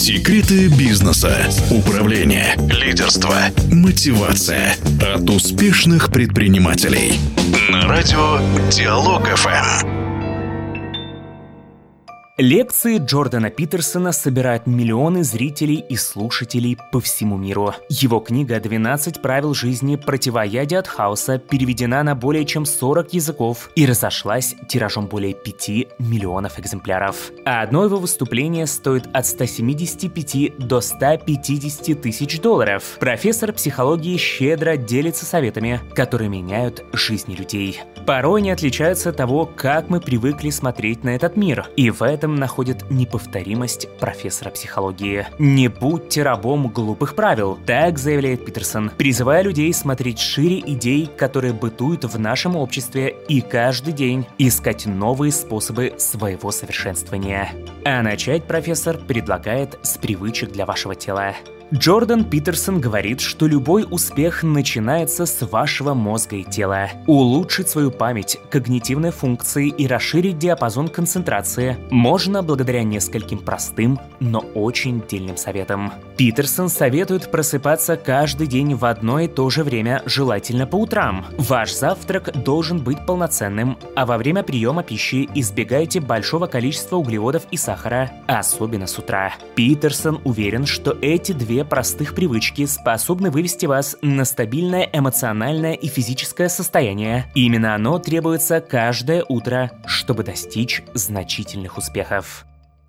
Секреты бизнеса, управления, лидерства, мотивация от успешных предпринимателей. На радио Диалог ФМ. Лекции Джордана Питерсона собирают миллионы зрителей и слушателей по всему миру. Его книга «12 правил жизни. Противоядие от хаоса» переведена на более чем 40 языков и разошлась тиражом более 5 миллионов экземпляров. А одно его выступление стоит от 175 до 150 тысяч долларов. Профессор психологии щедро делится советами, которые меняют жизни людей. Порой они отличаются от того, как мы привыкли смотреть на этот мир, и в этом находит неповторимость профессора психологии. «Не будьте рабом глупых правил», так заявляет Питерсон, призывая людей смотреть шире идей, которые бытуют в нашем обществе, и каждый день искать новые способы своего совершенствования. А начать профессор предлагает с привычек для вашего тела. Джордан Питерсон говорит, что любой успех начинается с вашего мозга и тела. Улучшить свою память, когнитивные функции и расширить диапазон концентрации можно благодаря нескольким простым, но очень дельным советам. Питерсон советует просыпаться каждый день в одно и то же время, желательно по утрам. Ваш завтрак должен быть полноценным, а во время приема пищи избегайте большого количества углеводов и сахара, особенно с утра. Питерсон уверен, что эти две простых привычки способны вывести вас на стабильное эмоциональное и физическое состояние. Именно оно требуется каждое утро, чтобы достичь значительных успехов.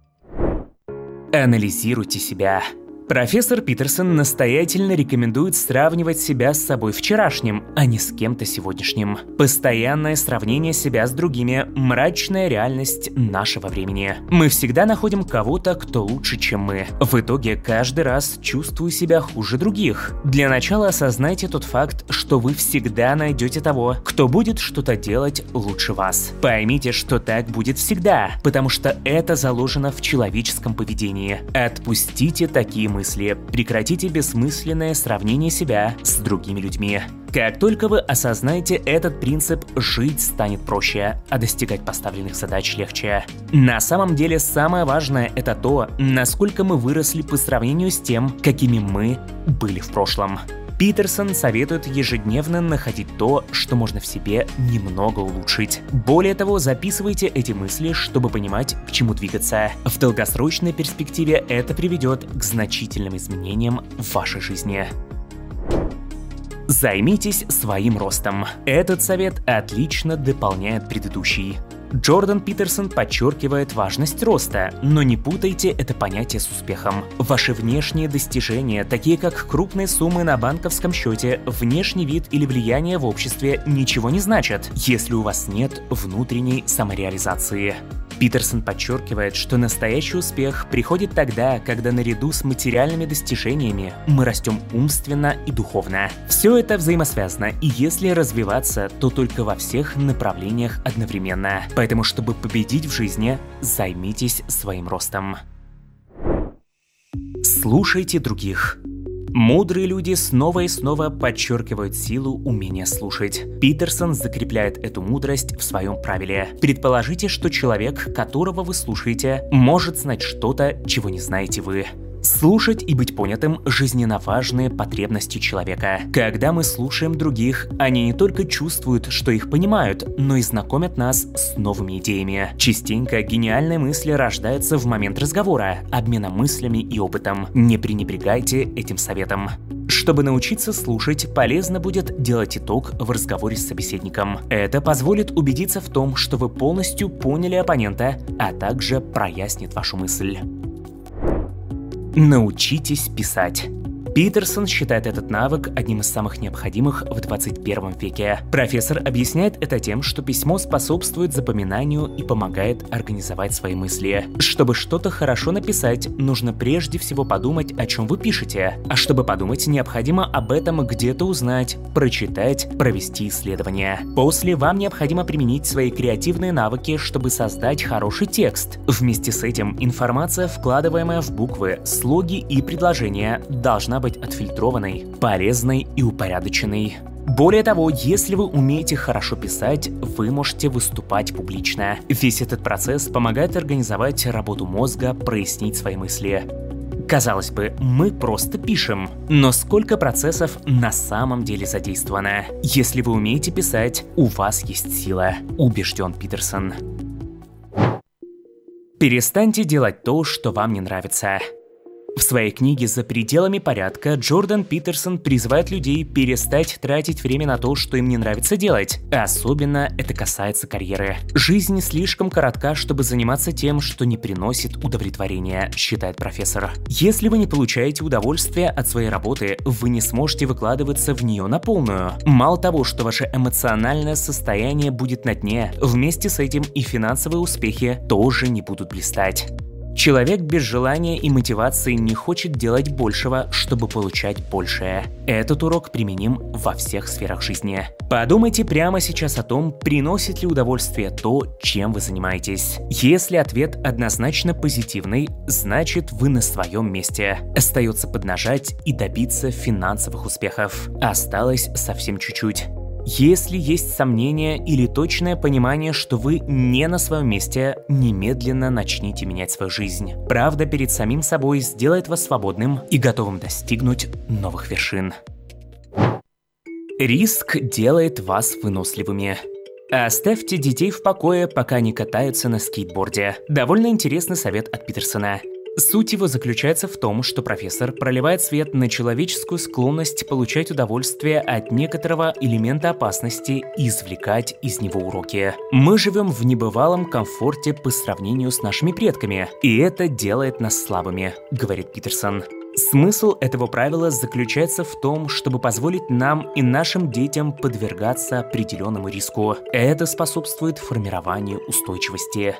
Анализируйте себя. Профессор Питерсон настоятельно рекомендует сравнивать себя с собой вчерашним, а не с кем-то сегодняшним. Постоянное сравнение себя с другими – мрачная реальность нашего времени. Мы всегда находим кого-то, кто лучше, чем мы. В итоге каждый раз чувствую себя хуже других. Для начала осознайте тот факт, что вы всегда найдете того, кто будет что-то делать лучше вас. Поймите, что так будет всегда, потому что это заложено в человеческом поведении. Отпустите такие мысли, прекратите бессмысленное сравнение себя с другими людьми. Как только вы осознаете этот принцип, жить станет проще, а достигать поставленных задач легче. На самом деле самое важное – это то, насколько мы выросли по сравнению с тем, какими мы были в прошлом. Питерсон советует ежедневно находить то, что можно в себе немного улучшить. Более того, записывайте эти мысли, чтобы понимать, к чему двигаться. В долгосрочной перспективе это приведет к значительным изменениям в вашей жизни. Займитесь своим ростом. Этот совет отлично дополняет предыдущий. Джордан Питерсон подчеркивает важность роста, но не путайте это понятие с успехом. Ваши внешние достижения, такие как крупные суммы на банковском счете, внешний вид или влияние в обществе, ничего не значат, если у вас нет внутренней самореализации. Питерсон подчеркивает, что настоящий успех приходит тогда, когда наряду с материальными достижениями мы растем умственно и духовно. Все это взаимосвязано, и если развиваться, то только во всех направлениях одновременно. Поэтому, чтобы победить в жизни, займитесь своим ростом. Слушайте других. Мудрые люди снова и снова подчеркивают силу умения слушать. Питерсон закрепляет эту мудрость в своем правиле. Предположите, что человек, которого вы слушаете, может знать что-то, чего не знаете вы. Слушать и быть понятым – жизненно важные потребности человека. Когда мы слушаем других, они не только чувствуют, что их понимают, но и знакомят нас с новыми идеями. Частенько гениальные мысли рождаются в момент разговора, обмена мыслями и опытом. Не пренебрегайте этим советом. Чтобы научиться слушать, полезно будет делать итог в разговоре с собеседником. Это позволит убедиться в том, что вы полностью поняли оппонента, а также прояснит вашу мысль. Научитесь писать. Питерсон считает этот навык одним из самых необходимых в 21 веке. Профессор объясняет это тем, что письмо способствует запоминанию и помогает организовать свои мысли. Чтобы что-то хорошо написать, нужно прежде всего подумать, о чем вы пишете. А чтобы подумать, необходимо об этом где-то узнать, прочитать, провести исследование. После вам необходимо применить свои креативные навыки, чтобы создать хороший текст. Вместе с этим информация, вкладываемая в буквы, слоги и предложения, должна быть отфильтрованной, полезной и упорядоченной. Более того, если вы умеете хорошо писать, вы можете выступать публично. Весь этот процесс помогает организовать работу мозга, прояснить свои мысли. Казалось бы, мы просто пишем, но сколько процессов на самом деле задействовано? Если вы умеете писать, у вас есть сила, убежден Питерсон. Перестаньте делать то, что вам не нравится. В своей книге «За пределами порядка» Джордан Питерсон призывает людей перестать тратить время на то, что им не нравится делать. Особенно это касается карьеры. Жизнь слишком коротка, чтобы заниматься тем, что не приносит удовлетворения, считает профессор. Если вы не получаете удовольствия от своей работы, вы не сможете выкладываться в нее на полную. Мало того, что ваше эмоциональное состояние будет на дне, вместе с этим и финансовые успехи тоже не будут блистать. Человек без желания и мотивации не хочет делать большего, чтобы получать большее. Этот урок применим во всех сферах жизни. Подумайте прямо сейчас о том, приносит ли удовольствие то, чем вы занимаетесь. Если ответ однозначно позитивный, значит вы на своем месте. Остается поднажать и добиться финансовых успехов. Осталось совсем чуть-чуть. Если есть сомнения или точное понимание, что вы не на своем месте, немедленно начните менять свою жизнь. Правда перед самим собой сделает вас свободным и готовым достигнуть новых вершин. Риск делает вас выносливыми. Оставьте детей в покое, пока они катаются на скейтборде. Довольно интересный совет от Питерсона. Суть его заключается в том, что профессор проливает свет на человеческую склонность получать удовольствие от некоторого элемента опасности и извлекать из него уроки. Мы живем в небывалом комфорте по сравнению с нашими предками, и это делает нас слабыми, говорит Питерсон. Смысл этого правила заключается в том, чтобы позволить нам и нашим детям подвергаться определенному риску. Это способствует формированию устойчивости.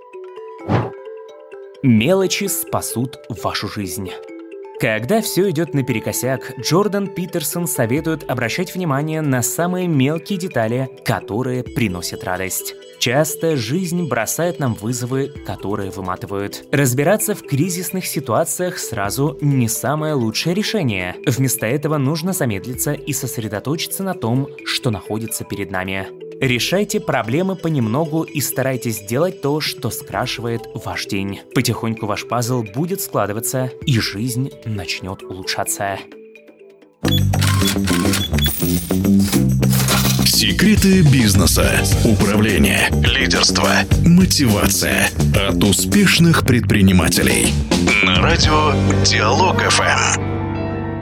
Мелочи спасут вашу жизнь. Когда все идет наперекосяк, Джордан Питерсон советует обращать внимание на самые мелкие детали, которые приносят радость. Часто жизнь бросает нам вызовы, которые выматывают. Разбираться в кризисных ситуациях сразу не самое лучшее решение. Вместо этого нужно замедлиться и сосредоточиться на том, что находится перед нами. Решайте проблемы понемногу и старайтесь делать то, что скрашивает ваш день. Потихоньку ваш пазл будет складываться, и жизнь начнет улучшаться. Секреты бизнеса, управление, лидерство, мотивация от успешных предпринимателей. На радио Диалог ФМ.